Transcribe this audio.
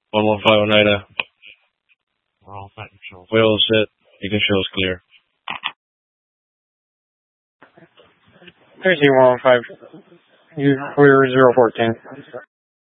115 Oneida. Wheel set. You can show us clear. 115. You clear 0410.